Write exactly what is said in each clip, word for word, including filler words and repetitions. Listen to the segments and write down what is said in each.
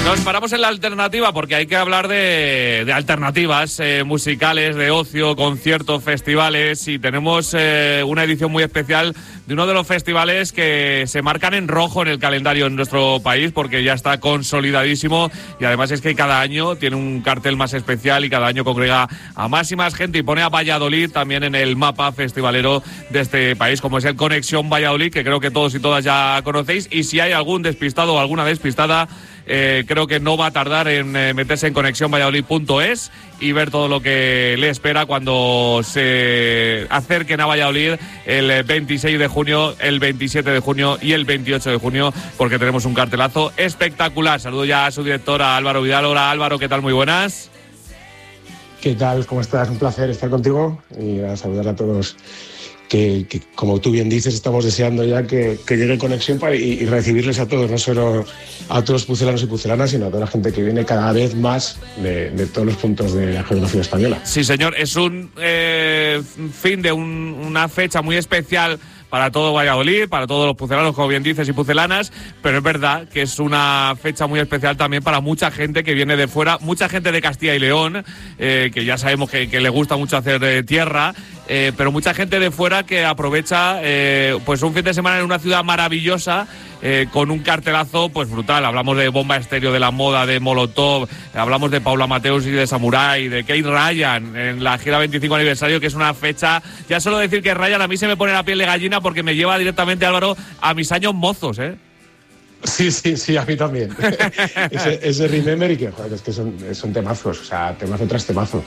Nos paramos en la alternativa porque hay que hablar de, de alternativas eh, musicales, de ocio, conciertos, festivales, y tenemos eh, una edición muy especial de uno de los festivales que se marcan en rojo en el calendario en nuestro país porque ya está consolidadísimo, y además es que cada año tiene un cartel más especial y cada año congrega a más y más gente y pone a Valladolid también en el mapa festivalero de este país, como es el Conexión Valladolid, que creo que todos y todas ya conocéis, y si hay algún despistado o alguna despistada, Eh, creo que no va a tardar en eh, meterse en conexión valladolid punto es y ver todo lo que le espera cuando se acerquen a Valladolid el veintiséis de junio, el veintisiete de junio y el veintiocho de junio, porque tenemos un cartelazo espectacular. Saludo ya a su directora Álvaro Vidal. Hola Álvaro, ¿qué tal? Muy buenas. ¿Qué tal? ¿Cómo estás? Un placer estar contigo y a saludar a todos. Que, que, como tú bien dices, estamos deseando ya que, que llegue Conexión para, y, y recibirles a todos, no solo a todos los pucelanos y pucelanas, sino a toda la gente que viene cada vez más de, de todos los puntos de la geografía española. Sí, señor, es un eh, fin de un, una fecha muy especial para todo Valladolid, para todos los pucelanos, como bien dices, y pucelanas, pero es verdad que es una fecha muy especial también para mucha gente que viene de fuera, mucha gente de Castilla y León, eh, que ya sabemos que, que le gusta mucho hacer eh, tierra, eh, pero mucha gente de fuera que aprovecha eh, pues un fin de semana en una ciudad maravillosa, eh, con un cartelazo pues brutal. Hablamos de Bomba Estéreo, de La Moda, de Molotov, hablamos de Paula Mateus y de Samurai, de Kate Ryan en la gira veinticinco aniversario, que es una fecha, ya solo decir que Ryan a mí se me pone la piel de gallina porque me lleva directamente, Álvaro, a mis años mozos, ¿eh? Sí, sí, sí, a mí también. ese, ese Remember, y que, joder, es que son, son temazos, o sea, temazo tras temazo.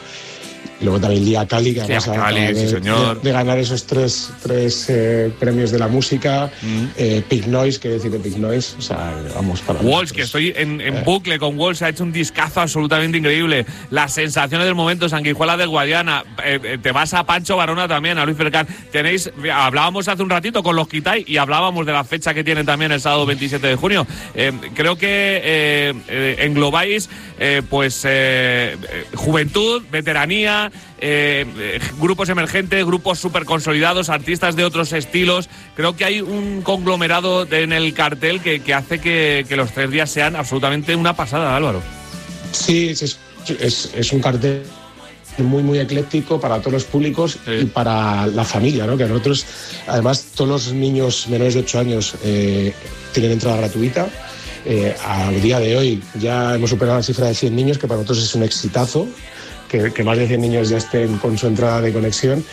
Y luego también Lía Cali, que además sí, Cali, de, sí, señor. De, de ganar esos tres, tres eh, premios de la música. Mm. Eh, Pig Noise, que decir de Pig Noise, o sea, vamos para... Walsh, que estoy en, en eh. bucle con Walsh, ha hecho un discazo absolutamente increíble. Las sensaciones del momento, Sanguijuela del Guadiana, eh, te vas a Pancho Varona también, a Luis Fercán. Tenéis, hablábamos hace un ratito con los Kitai y hablábamos de la fecha que tienen también el sábado veintisiete de junio. Eh, creo que eh, eh, englobáis eh, pues eh, juventud, veteranía, Eh, eh, grupos emergentes, grupos súper consolidados, artistas de otros estilos. Creo que hay un conglomerado de, en el cartel que, que hace que, que los tres días sean absolutamente una pasada, Álvaro. Sí, es, es, es un cartel muy muy ecléctico para todos los públicos, sí, y para la familia, ¿no? Que nosotros, además, todos los niños menores de ocho años eh, tienen entrada gratuita. Eh, al día de hoy ya hemos superado la cifra de cien niños, que para nosotros es un exitazo. Que, que más de cien niños ya estén con su entrada de conexión,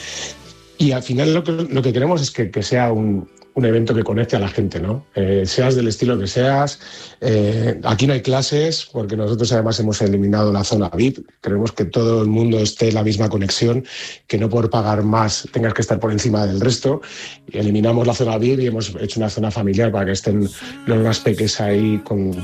y al final lo que, lo que queremos es que, que sea un, un evento que conecte a la gente, ¿no? Eh, seas del estilo que seas. Eh, aquí no hay clases, porque nosotros además hemos eliminado la zona V I P. Queremos que todo el mundo esté en la misma conexión, que no por pagar más tengas que estar por encima del resto. Y eliminamos la zona V I P y hemos hecho una zona familiar para que estén los más peques ahí con,